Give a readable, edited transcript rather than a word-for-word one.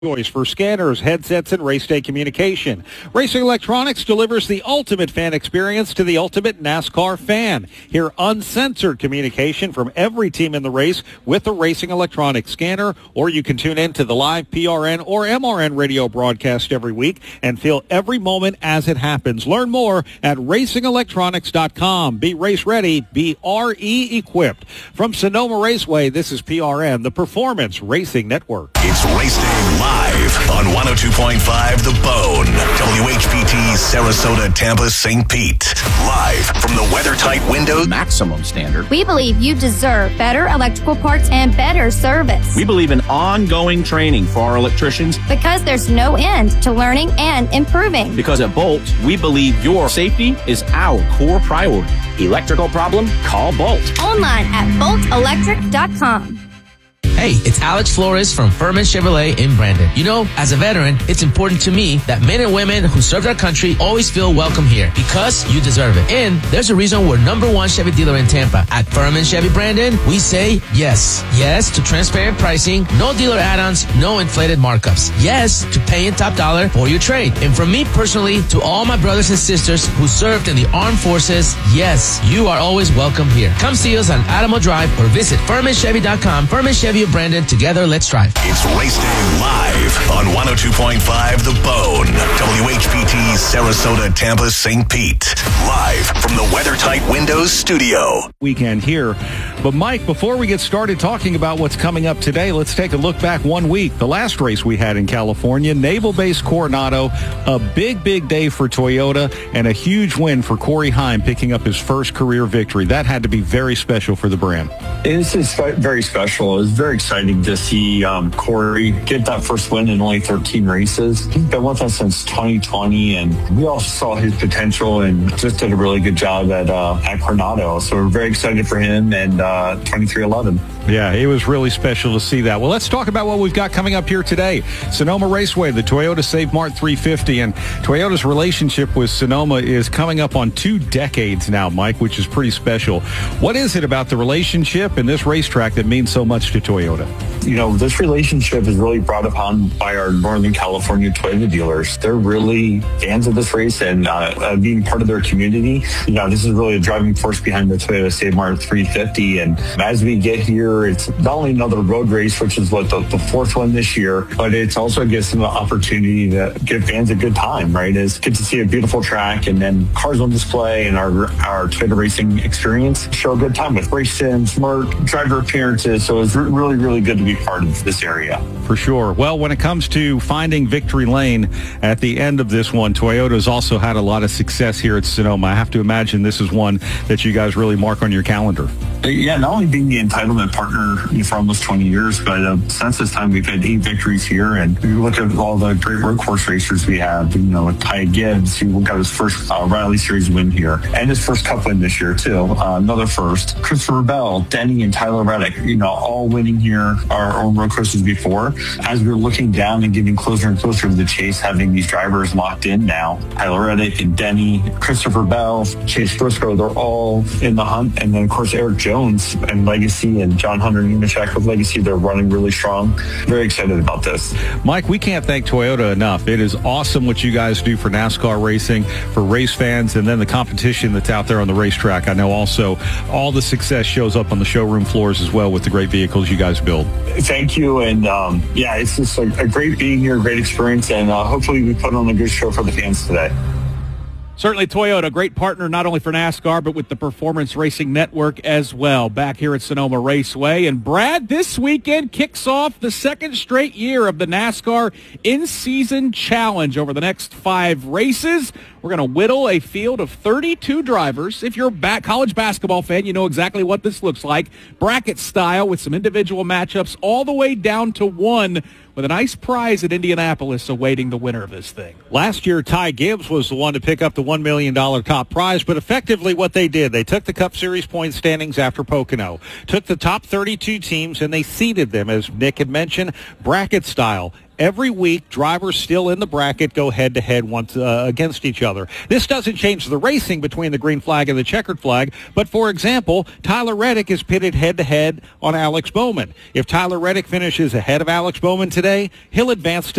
Choice for scanners, headsets, and race day communication. Racing Electronics delivers the ultimate fan experience to the ultimate NASCAR fan. Hear uncensored communication from every team in the race with the Racing Electronics scanner, or you can tune in to the live PRN or MRN radio broadcast every week and feel every moment as it happens. Learn more at racingelectronics.com. Be race ready, be RE equipped. From Sonoma Raceway, this is PRN, the Performance Racing Network. It's Race Day live on 102.5 The Bone, WHPT, Sarasota, Tampa, St. Pete. Live from the WeatherTight Windows maximum standard. We believe you deserve better electrical parts and better service. We believe in ongoing training for our electricians. Because there's no end to learning and improving. Because at Bolt, we believe your safety is our core priority. Electrical problem? Call Bolt. Online at boltelectric.com. Hey, it's Alex Flores from Furman Chevrolet in Brandon. You know, as a veteran, it's important to me that men and women who served our country always feel welcome here because you deserve it. And there's a reason we're #1 Chevy dealer in Tampa. At Furman Chevy Brandon, we say yes. Yes to transparent pricing, no dealer add-ons, no inflated markups. Yes to paying top dollar for your trade. And from me personally to all my brothers and sisters who served in the armed forces, yes, you are always welcome here. Come see us on Adamo Drive or visit FurmanChevy.com. Furman Chevy of Brandon, together, let's drive. It's Race Day live on 102.5 The Bone, WHPT, Sarasota, Tampa, St. Pete. Live from the WeatherTight Windows studio. Weekend here. But Mike, before we get started talking about what's coming up today, let's take a look back 1 week. The last race we had in California, Naval Base Coronado, a big day for Toyota and a huge win for Corey Heim picking up his first career victory. That had to be very special for the brand. This is very special. It was very exciting to see Corey get that first win in only 13 races. He's been with us since 2020, and we all saw his potential and just did a really good job at Coronado. So we're very excited for him and 2311. Yeah, it was really special to see that. Well, let's talk about what we've got coming up here today. Sonoma Raceway, the Toyota Save Mart 350, and Toyota's relationship with Sonoma is coming up on 2 decades now, Mike, which is pretty special. What is it about the relationship and this racetrack that means so much to Toyota? You know, this relationship is really brought upon by our Northern California Toyota dealers. They're really fans of this race and being part of their community. You know, this is really a driving force behind the Toyota Save Mart 350. And as we get here, it's not only another road race, which is what the 4th one this year, but it also gives them an opportunity to give fans a good time, right? It's good to see a beautiful track and then cars on display and our Toyota racing experience show a good time with race sims, driver appearances. So it's really good to be part of this area. For sure. Well, when it comes to finding victory lane at the end of this one, Toyota's also had a lot of success here at Sonoma. I have to imagine this is one that you guys really mark on your calendar. Yeah, not only being the entitlement partner for almost 20 years, but since this time we've had 8 victories here. And if you look at all the great workhorse racers we have, you know, Ty Gibbs, who got his first Riley Series win here, and his first Cup win this year too, another first. Christopher Bell, Denny, and Tyler Reddick, you know, all winning here our own road courses before. As we're looking down and getting closer and closer to the chase, having these drivers locked in now, Tyler Reddick and Denny, Christopher Bell, Chase Briscoe, they're all in the hunt. And then, of course, Eric Jones and Legacy and John Hunter Nemechek with Legacy, they're running really strong. Very excited about this. Mike, we can't thank Toyota enough. It is awesome what you guys do for NASCAR racing, for race fans, and then the competition that's out there on the racetrack. I know also all the success shows up on the showroom floors as well with the great vehicles you guys build. Thank you. And yeah, it's just a great being here, great experience, and hopefully we put on a good show for the fans today. Certainly Toyota, great partner not only for NASCAR, but with the Performance Racing Network as well. Back here at Sonoma Raceway. And Brad, this weekend kicks off the 2nd straight year of the NASCAR In-Season Challenge. Over the next 5 races, we're going to whittle a field of 32 drivers. If you're a college basketball fan, you know exactly what this looks like. Bracket style with some individual matchups all the way down to 1, with a nice prize at Indianapolis awaiting the winner of this thing. Last year, Ty Gibbs was the one to pick up the $1 million top prize, but effectively what they did, they took the Cup Series point standings after Pocono, took the top 32 teams, and they seeded them, as Nick had mentioned, bracket style. every week, drivers still in the bracket go head-to-head once against each other. This doesn't change the racing between the green flag and the checkered flag, but for example, Tyler Reddick is pitted head-to-head on Alex Bowman. If Tyler Reddick finishes ahead of Alex Bowman today, he'll advance to